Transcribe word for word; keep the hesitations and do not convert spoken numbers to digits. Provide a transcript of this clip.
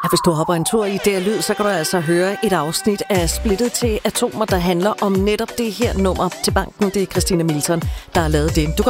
Hvis du hopper en tur i D R Lyd, så kan du altså høre et afsnit af Splittet til Atomer, der handler om netop det her nummer til banken. Det er Christina Milton, der har lavet det. Du